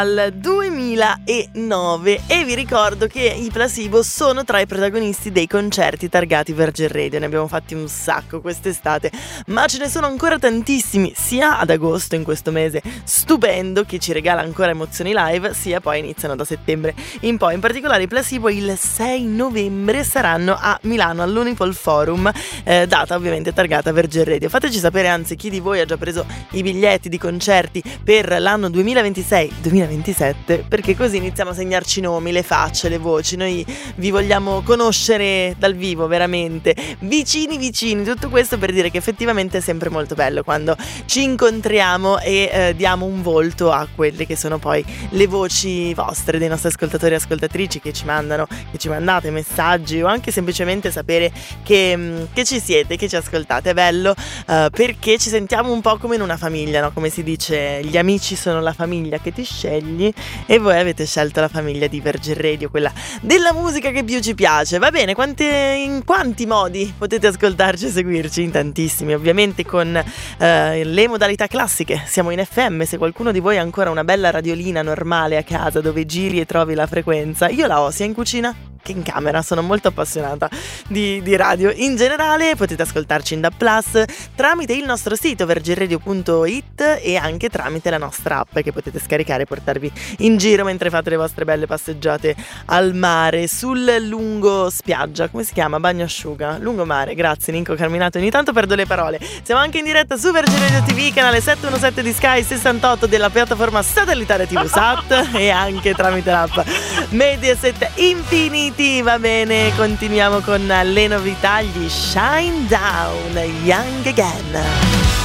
Al 2009 e vi ricordo che i Placebo sono tra i protagonisti dei concerti targati Virgin Radio. Ne abbiamo fatti un sacco quest'estate, ma ce ne sono ancora tantissimi, sia ad agosto, in questo mese stupendo che ci regala ancora emozioni live, sia poi iniziano da settembre in poi. In particolare i Placebo il 6 novembre saranno a Milano all'Unipol Forum, data ovviamente targata Virgin Radio. Fateci sapere anzi chi di voi ha già preso i biglietti di concerti per l'anno 2026-2027, perché così iniziamo a segnarci i nomi, le facce, le voci. Noi vi vogliamo conoscere dal vivo, veramente vicini, tutto questo per dire che effettivamente è sempre molto bello quando ci incontriamo e diamo un volto a quelle che sono poi le voci vostre, dei nostri ascoltatori e ascoltatrici che ci mandate messaggi o anche semplicemente sapere che ci siete, che ci ascoltate. È bello perché ci sentiamo un po' come in una famiglia, no? Come si dice, gli amici sono la famiglia che ti scegli, e voi avete scelto la famiglia di Virgin Radio, quella della musica che più ci piace. Va bene, in quanti modi potete ascoltarci e seguirci? In tantissimi, ovviamente con le modalità classiche. Siamo in FM, se qualcuno di voi ha ancora una bella radiolina normale a casa dove giri e trovi la frequenza, io la ho sia in cucina che in camera, sono molto appassionata di radio in generale. Potete ascoltarci in DAB+, tramite il nostro sito virginradio.it e anche tramite la nostra app che potete scaricare e portarvi in giro mentre fate le vostre belle passeggiate al mare, sul lungo spiaggia, come si chiama? Bagnasciuga, lungomare. Grazie Nico Carminato, ogni tanto perdo le parole. Siamo anche in diretta su Virgin Radio TV, canale 717 di Sky, 68 della piattaforma satellitare TV Sat e anche tramite l'app Mediaset Infinity. Va bene, continuiamo con le novità, gli Shine Down, Young Again.